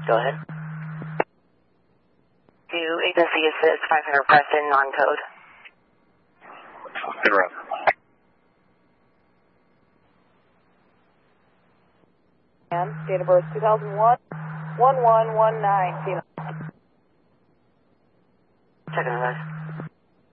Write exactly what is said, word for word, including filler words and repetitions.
Go ahead. Do agency assist five hundred Preston non-code. Good run. And date of birth two thousand one, one one one nine. Checking the rest.